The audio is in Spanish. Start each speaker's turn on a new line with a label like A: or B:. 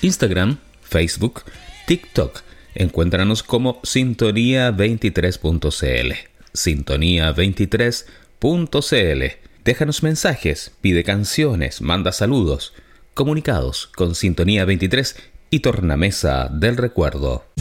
A: Instagram, Facebook, TikTok. Encuéntranos como Sintonía23.cl. Sintonía23.cl. Déjanos mensajes, pide canciones, manda saludos. Comunicados con Sintonía 23 y Tornamesa del Recuerdo.